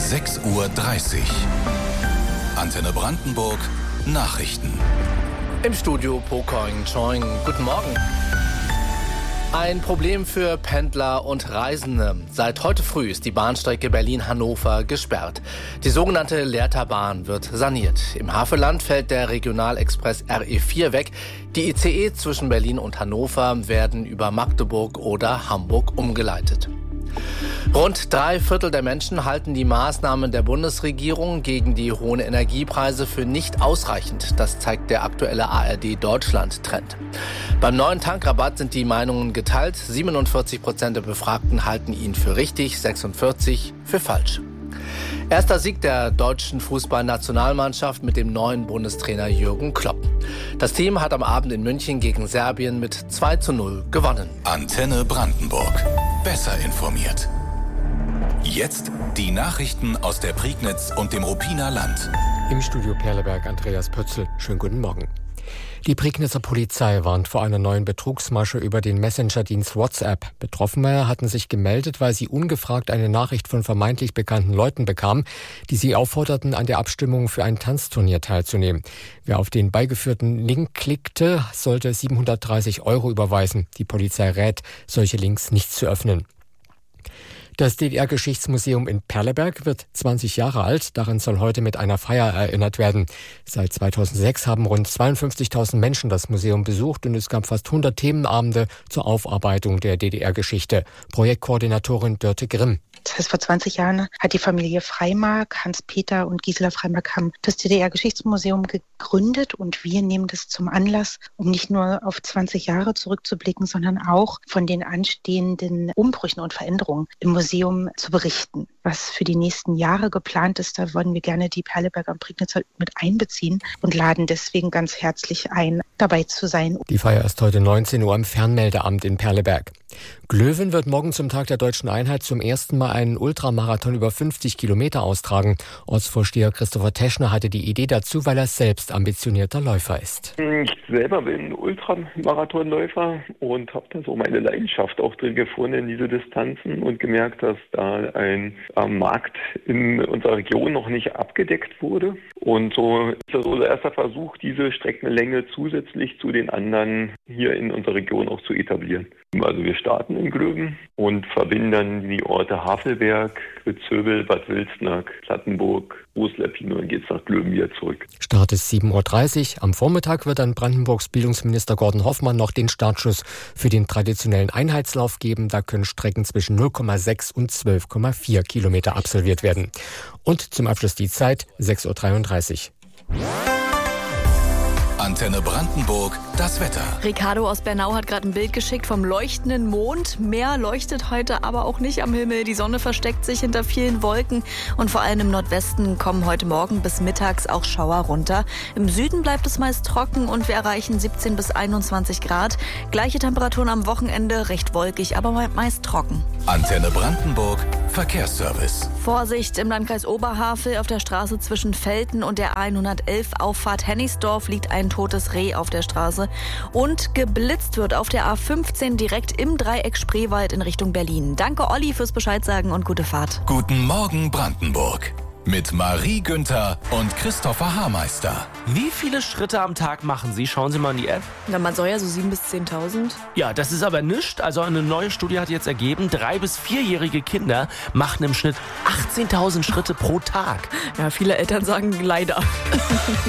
6:30 Uhr. Antenne Brandenburg Nachrichten. Im Studio Pocoing Choing. Guten Morgen. Ein Problem für Pendler und Reisende. Seit heute früh ist die Bahnstrecke Berlin-Hannover gesperrt. Die sogenannte Lehrterbahn wird saniert. Im Havelland fällt der Regionalexpress RE4 weg. Die ICE zwischen Berlin und Hannover werden über Magdeburg oder Hamburg umgeleitet. Rund 3/4 der Menschen halten die Maßnahmen der Bundesregierung gegen die hohen Energiepreise für nicht ausreichend. Das zeigt der aktuelle ARD-Deutschland-Trend. Beim neuen Tankrabatt sind die Meinungen geteilt. 47% der Befragten halten ihn für richtig, 46% für falsch. Erster Sieg der deutschen Fußballnationalmannschaft mit dem neuen Bundestrainer Jürgen Klopp. Das Team hat am Abend in München gegen Serbien mit 2:0 gewonnen. Antenne Brandenburg. Besser informiert. Jetzt die Nachrichten aus der Prignitz und dem Ruppiner Land. Im Studio Perleberg Andreas Pötzl. Schönen guten Morgen. Die Prignitzer Polizei warnt vor einer neuen Betrugsmasche über den Messenger-Dienst WhatsApp. Betroffene hatten sich gemeldet, weil sie ungefragt eine Nachricht von vermeintlich bekannten Leuten bekamen, die sie aufforderten, an der Abstimmung für ein Tanzturnier teilzunehmen. Wer auf den beigeführten Link klickte, sollte 730 € überweisen. Die Polizei rät, solche Links nicht zu öffnen. Das DDR-Geschichtsmuseum in Perleberg wird 20 Jahre alt. Daran soll heute mit einer Feier erinnert werden. Seit 2006 haben rund 52.000 Menschen das Museum besucht und es gab fast 100 Themenabende zur Aufarbeitung der DDR-Geschichte. Projektkoordinatorin Dörte Grimm. Das heißt, vor 20 Jahren hat die Familie Freimark, Hans-Peter und Gisela Freimark, haben das DDR-Geschichtsmuseum gegründet und wir nehmen das zum Anlass, um nicht nur auf 20 Jahre zurückzublicken, sondern auch von den anstehenden Umbrüchen und Veränderungen im Museum zu berichten. Was für die nächsten Jahre geplant ist, da wollen wir gerne die Perleberger und Prignitzer mit einbeziehen und laden deswegen ganz herzlich ein, dabei zu sein. Die Feier ist heute 19 Uhr am Fernmeldeamt in Perleberg. Glöwen wird morgen zum Tag der Deutschen Einheit zum ersten Mal einen Ultramarathon über 50 Kilometer austragen. Ortsvorsteher Christopher Teschner hatte die Idee dazu, weil er selbst ambitionierter Läufer ist. Ich selber bin Ultramarathonläufer und habe da so meine Leidenschaft auch drin gefunden in diese Distanzen und gemerkt, dass da ein Markt in unserer Region noch nicht abgedeckt wurde. Und so ist das unser erster Versuch, diese Streckenlänge zusätzlich zu den anderen hier in unserer Region auch zu etablieren. Also wir starten in Glöwen und verbinden dann die Orte Havelberg, Witzöbel, Bad Wilsnack, Plattenburg, Großleppin und dann geht's nach Glöwen wieder zurück. Start ist 7:30 Uhr. Am Vormittag wird dann Brandenburgs Bildungsminister Gordon Hoffmann noch den Startschuss für den traditionellen Einheitslauf geben. Da können Strecken zwischen 0,6 und 12,4 Kilometer absolviert werden. Und zum Abschluss die Zeit 6:33 Uhr. Antenne Brandenburg, das Wetter. Ricardo aus Bernau hat gerade ein Bild geschickt vom leuchtenden Mond. Meer leuchtet heute aber auch nicht am Himmel. Die Sonne versteckt sich hinter vielen Wolken. Und vor allem im Nordwesten kommen heute Morgen bis mittags auch Schauer runter. Im Süden bleibt es meist trocken und wir erreichen 17 bis 21 Grad. Gleiche Temperaturen am Wochenende, recht wolkig, aber meist trocken. Antenne Brandenburg, Verkehrsservice. Vorsicht im Landkreis Oberhavel auf der Straße zwischen Velten und der 111 Auffahrt Hennigsdorf liegt ein totes Reh auf der Straße und geblitzt wird auf der A15 direkt im Dreieck Spreewald in Richtung Berlin. Danke Olli fürs Bescheidsagen und gute Fahrt. Guten Morgen Brandenburg. Mit Marie Günther und Christopher Haarmeister. Wie viele Schritte am Tag machen Sie? Schauen Sie mal in die App. Na, man soll ja so 7.000 bis 10.000. Ja, das ist aber nichts. Also eine neue Studie hat jetzt ergeben, 3- bis 4-jährige Kinder machen im Schnitt 18.000 Schritte pro Tag. Ja, viele Eltern sagen leider.